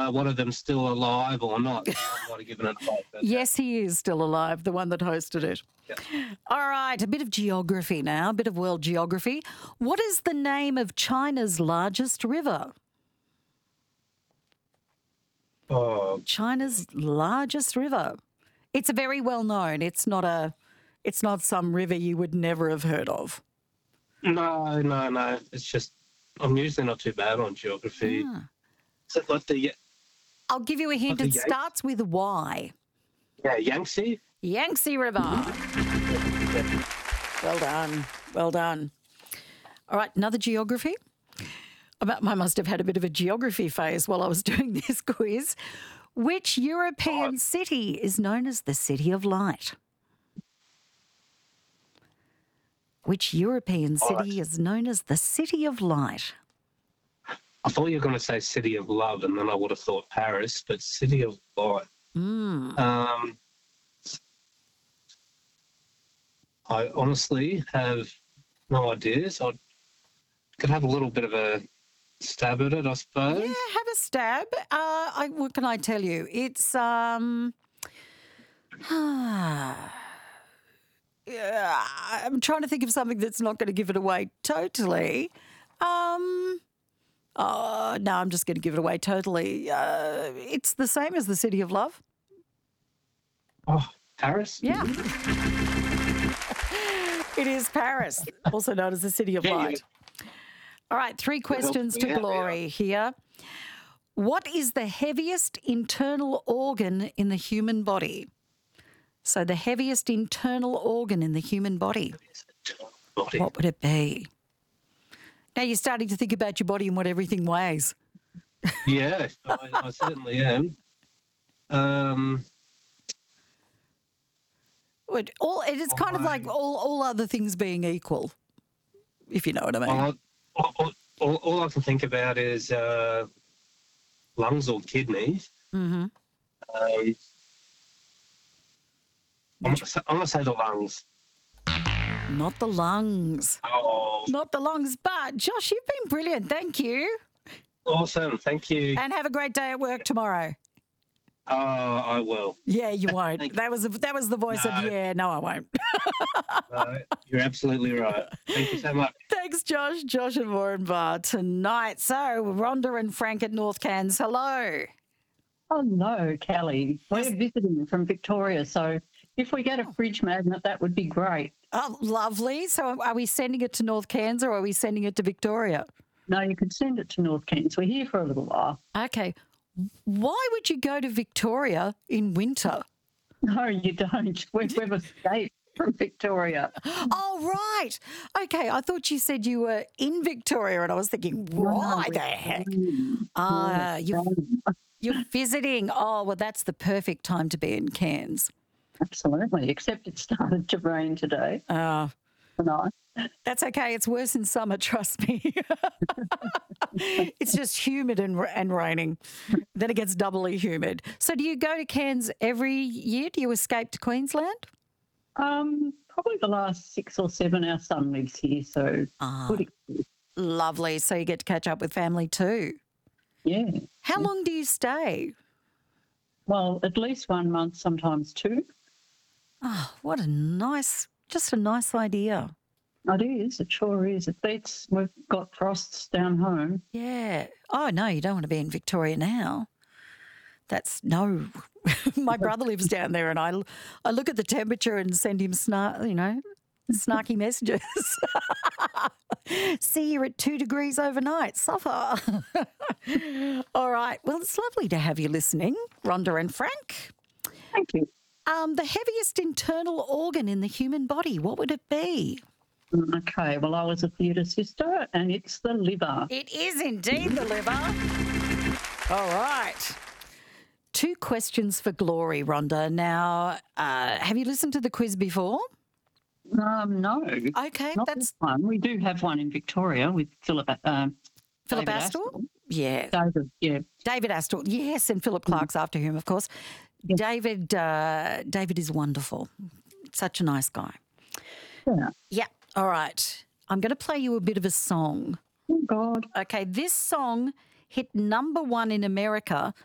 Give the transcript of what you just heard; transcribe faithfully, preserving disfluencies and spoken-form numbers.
uh, one of them still alive or not. I might have given it a five. Yes, he is still alive, the one that hosted it. Yeah. All right, a bit of geography now, a bit of world geography. What is the name of China's largest river? Oh, China's largest river. It's a very well known. It's not a. It's not some river you would never have heard of. no, no, no. It's just I'm usually not too bad on geography. Ah. Is it like the I'll give you a hint. Like It the Yangtze? starts with Y. yeah Yangtze? Yangtze River. Well done. Well done. All right, another geography. I I must have had a bit of a geography phase while I was doing this quiz. Which European Oh. city is known as the City of Light? Which European Oh, city is known as the City of Light? I thought you were going to say City of Love, and then I would have thought Paris, but City of Light. Mm. Um, I honestly have no ideas. I could have a little bit of a stab at it, I suppose. Yeah, have a stab. Uh, I, what can I tell you? It's um. yeah, I'm trying to think of something that's not going to give it away totally. Um. Oh no, I'm just going to give it away totally. Uh, it's the same as the City of Love. Oh, Paris? Yeah. It is Paris, also known as the City of Yeah, yeah. Light. All right, three questions to Yeah, Glory here. What is the heaviest internal organ in the human body? So the heaviest internal organ in the human body, Body. what would it be? Now you're starting to think about your body and what everything weighs. Yeah, I, I certainly am. Um, Would- All, it's kind of like all, all other things being equal, if you know what I mean. all, all, all, all I can think about is uh, lungs or kidneys. Mm-hmm. Um, I'm going to say, I'm gonna say the lungs. Not the lungs. Oh, Not the lungs, but Josh, you've been brilliant. Thank you. awesome. Thank you. And have a great day at work tomorrow. Oh, I will. Yeah, you won't. Thank you. That was a, that was the voice of No. yeah, no, I won't. No, you're absolutely right. Thank you so much. Thanks, Josh. Josh and Warren Barr tonight. So Rhonda and Frank at North Cairns. Hello. Oh, no, Kelly. We're visiting from Victoria, so if we get a fridge magnet, that would be great. Oh, lovely. So are we sending it to North Cairns or are we sending it to Victoria? No, you could send it to North Cairns. We're here for a little while. Okay. Why would you go to Victoria in winter? No, you don't. We've, we've escaped from Victoria. Oh, right. Okay. I thought you said you were in Victoria and I was thinking, why the heck? Ah, you're, you're visiting. Oh, well, that's the perfect time to be in Cairns. Absolutely, except it started to rain today. Uh, Tonight. That's okay. It's worse in summer, trust me. It's just humid and, and raining. Then it gets doubly humid. So do you go to Cairns every year? Do you escape to Queensland? Um, probably the last six or seven, our son lives here, so Ah. good excuse. Lovely. So you get to catch up with family too. Yeah. How long do you stay? Well, at least one month, sometimes two. Oh, what a nice, just a nice idea. It is, it sure is. It beats, we've got frosts down home. Yeah. Oh, no, you don't want to be in Victoria now. That's no. My brother lives down there and I, I look at the temperature and send him, snar, you know, snarky messages. See, you're at two degrees overnight. Suffer. All right. Well, it's lovely to have you listening, Rhonda and Frank. Thank you. Um, the heaviest internal organ in the human body, what would it be? Okay, well, I was a theatre sister and it's the liver. It is indeed the liver. All right. Two questions for Glory, Rhonda. Now, uh, have you listened to the quiz before? Um, no. Okay, Not that's this one. We do have one in Victoria with Philip um, Philip David Astle. Yeah, David, yeah. David Astle. Yes, and Philip Clark's after him, of course. Yes. David. Uh, David is wonderful. Such a nice guy. Yeah. Yeah. All right. I'm going to play you a bit of a song. Oh, God. Okay, this song hit number one in America